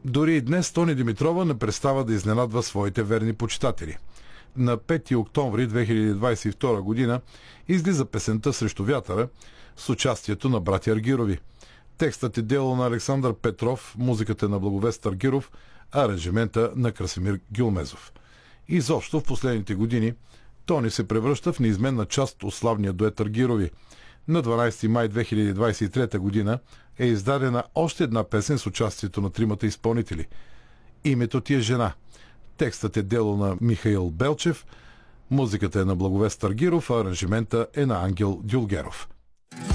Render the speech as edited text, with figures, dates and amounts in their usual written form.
Дори и днес Тони Димитрова не престава да изненадва своите верни почитатели. На 5 октомври 2022 година излиза песента "Срещу вятъра" с участието на братя Аргирови. Текстът е дело на Александър Петров, музиката е на Благовест Аргиров, а аранжимента на Красимир Гюлмезов. Изобщо в последните години Тони се превръща в неизменна част от славния дует Аргирови. На 12 май 2023 година е издадена още една песен с участието на тримата изпълнители. "Името ти е жена". Текстът е дело на Михаил Белчев, музиката е на Благовест Аргиров, а аранжимента е на Ангел Дюлгеров.